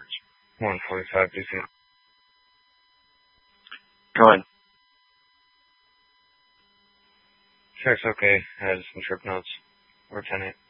145 DC. Go ahead. Check's okay. I had some trip notes. We're 10-8.